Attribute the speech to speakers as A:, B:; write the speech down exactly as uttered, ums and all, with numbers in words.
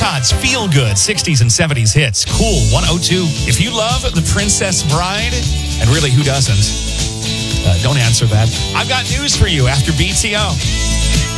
A: Todd's Feel Good sixties and seventies hits. Cool one oh two. If you love The Princess Bride, and really, who doesn't? Uh, don't answer that. I've got news for you after B T O.